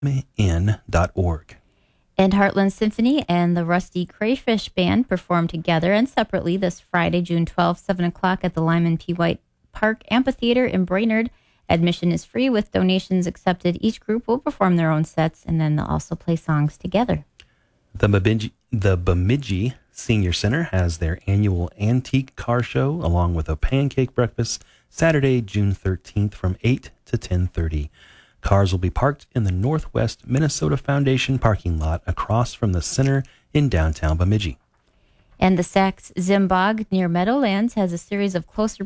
www.heartlandsymphony.org. And Heartland Symphony and the Rusty Crayfish Band perform together and separately this Friday, June 12th, 7 o'clock at the Lyman P. White Park Amphitheater in Brainerd. Admission is free with donations accepted. Each group will perform their own sets, and then they'll also play songs together. The Bemidji Senior Center has their annual antique car show along with a pancake breakfast Saturday, June 13th from 8 to 10:30. Cars will be parked in the Northwest Minnesota Foundation parking lot across from the center in downtown Bemidji. And the Sax Zimbog near Meadowlands has a series of closer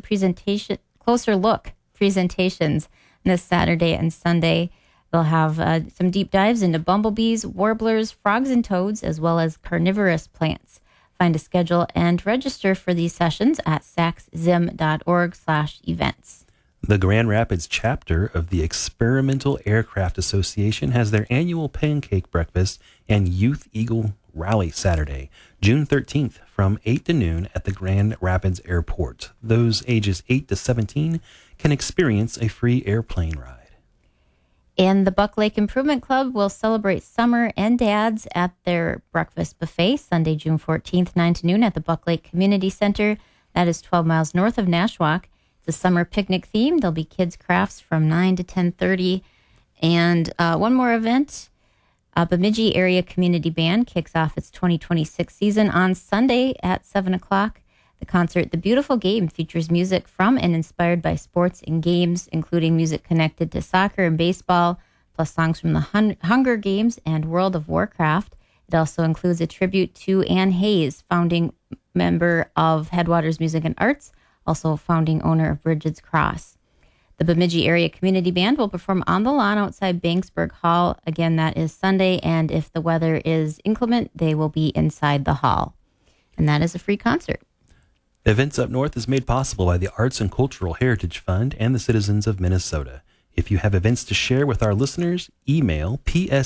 look presentations this Saturday and Sunday. They'll have some deep dives into bumblebees, warblers, frogs and toads, as well as carnivorous plants. Find a schedule and register for these sessions at saxzim.org/events. The Grand Rapids chapter of the Experimental Aircraft Association has their annual pancake breakfast and Youth Eagle Rally Saturday, June 13th from 8 to noon at the Grand Rapids Airport. Those ages 8 to 17 can experience a free airplane ride. And the Buck Lake Improvement Club will celebrate summer and dads at their breakfast buffet Sunday, June 14th, 9 to noon at the Buck Lake Community Center. That is 12 miles north of Nashwauk. It's a summer picnic theme. There'll be kids' crafts from 9 to 10:30. And one more event. Bemidji Area Community Band kicks off its 2026 season on Sunday at 7 o'clock. The concert, The Beautiful Game, features music from and inspired by sports and games, including music connected to soccer and baseball, plus songs from the Hunger Games and World of Warcraft. It also includes a tribute to Ann Hayes, founding member of Headwaters Music and Arts, also founding owner of Bridget's Cross. The Bemidji Area Community Band will perform on the lawn outside Banksburg Hall. Again, that is Sunday, and if the weather is inclement, they will be inside the hall. And that is a free concert. Events Up North is made possible by the Arts and Cultural Heritage Fund and the citizens of Minnesota. If you have events to share with our listeners, email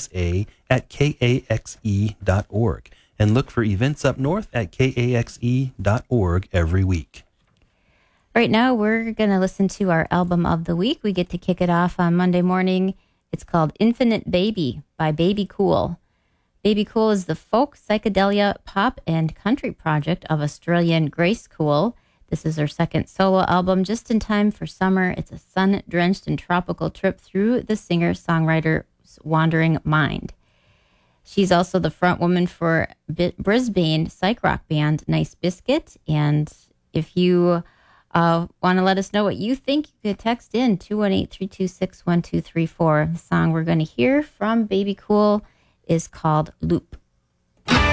psa@kaxe.org and look for Events Up North at kaxe.org every week. Right now, we're going to listen to our album of the week. We get to kick it off on Monday morning. It's called Infinite Baby by Baby Cool. Baby Cool is the folk, psychedelia, pop, and country project of Australian Grace Cool. This is her second solo album, just in time for summer. It's a sun-drenched and tropical trip through the singer-songwriter's wandering mind. She's also the front woman for Brisbane psych rock band Nice Biscuit. And if you want to let us know what you think, you could text in 218-326-1234. The song we're going to hear from Baby Cool is called Loop.